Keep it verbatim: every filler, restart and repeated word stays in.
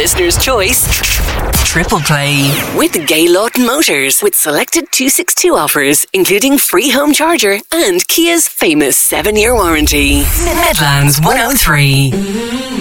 Listener's choice. Triple Play with Gay Lawton Motors with selected two sixty-two offers, including free home charger and Kia's famous seven-year warranty. Medlands one oh three.